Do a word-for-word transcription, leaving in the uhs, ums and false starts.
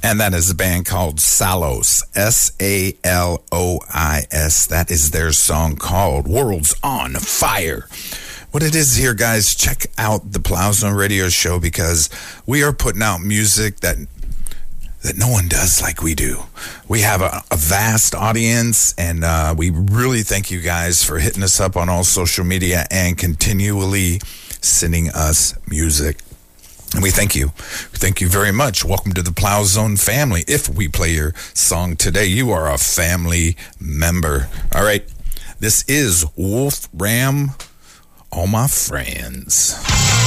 And that is a band called Salois, S A L O I S. That is their song called World's on Fire. What it is here, guys, check out the Plowzone Radio Show because we are putting out music that that no one does like we do. We have a, a vast audience, and uh, we really thank you guys for hitting us up on all social media and continually sending us music. And we thank you. Thank you very much. Welcome to the Plowzone family. If we play your song today, you are a family member. All right. This is Wolf Ram, All My Friends.